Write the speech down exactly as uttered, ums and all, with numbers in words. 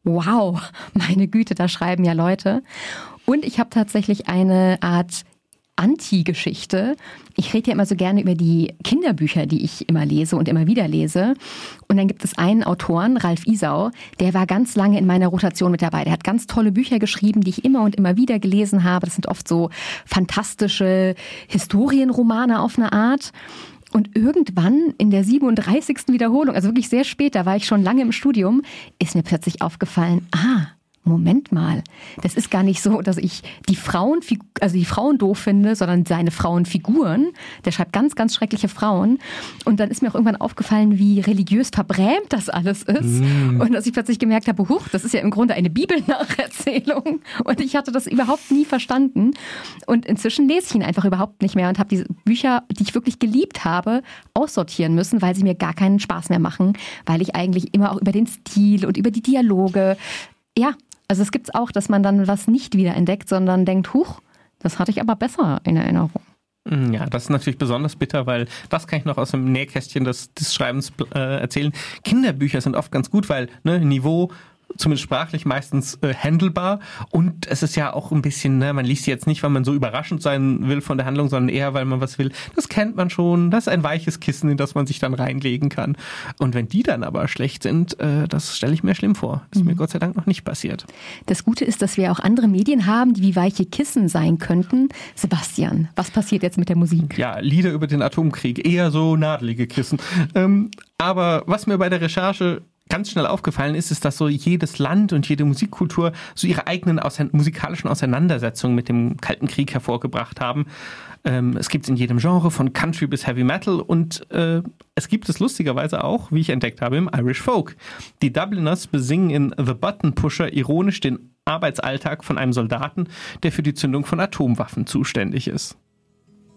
wow, meine Güte, da schreiben ja Leute. Und ich habe tatsächlich eine Art Anti-Geschichte. Ich rede ja immer so gerne über die Kinderbücher, die ich immer lese und immer wieder lese. Und dann gibt es einen Autoren, Ralf Isau, der war ganz lange in meiner Rotation mit dabei. Der hat ganz tolle Bücher geschrieben, die ich immer und immer wieder gelesen habe. Das sind oft so fantastische Historienromane auf eine Art. Und irgendwann in der siebenunddreißigsten Wiederholung, also wirklich sehr spät, da war ich schon lange im Studium, ist mir plötzlich aufgefallen, ah, Moment mal, das ist gar nicht so, dass ich die Frauen, also die Frauen doof finde, sondern seine Frauenfiguren. Der schreibt ganz, ganz schreckliche Frauen. Und dann ist mir auch irgendwann aufgefallen, wie religiös verbrämt das alles ist. Mm. Und dass ich plötzlich gemerkt habe, huch, das ist ja im Grunde eine Bibelnacherzählung. Und ich hatte das überhaupt nie verstanden. Und inzwischen lese ich ihn einfach überhaupt nicht mehr und habe diese Bücher, die ich wirklich geliebt habe, aussortieren müssen, weil sie mir gar keinen Spaß mehr machen, weil ich eigentlich immer auch über den Stil und über die Dialoge, ja, also es gibt es auch, dass man dann was nicht wiederentdeckt, sondern denkt, huch, das hatte ich aber besser in Erinnerung. Ja, das ist natürlich besonders bitter, weil das kann ich noch aus dem Nähkästchen des, des Schreibens äh, erzählen. Kinderbücher sind oft ganz gut, weil ne, Niveau, zumindest sprachlich, meistens äh, handelbar. Und es ist ja auch ein bisschen, ne, man liest sie jetzt nicht, weil man so überraschend sein will von der Handlung, sondern eher, weil man was will. Das kennt man schon. Das ist ein weiches Kissen, in das man sich dann reinlegen kann. Und wenn die dann aber schlecht sind, äh, das stelle ich mir schlimm vor. Das ist mhm. mir Gott sei Dank noch nicht passiert. Das Gute ist, dass wir auch andere Medien haben, die wie weiche Kissen sein könnten. Sebastian, was passiert jetzt mit der Musik? Ja, Lieder über den Atomkrieg. Eher so nadelige Kissen. Ähm, aber was mir bei der Recherche ganz schnell aufgefallen ist, ist, dass so jedes Land und jede Musikkultur so ihre eigenen ausein- musikalischen Auseinandersetzungen mit dem Kalten Krieg hervorgebracht haben. Ähm, es gibt es in jedem Genre, von Country bis Heavy Metal, und äh, es gibt es lustigerweise auch, wie ich entdeckt habe, im Irish Folk. Die Dubliners besingen in The Button Pusher ironisch den Arbeitsalltag von einem Soldaten, der für die Zündung von Atomwaffen zuständig ist.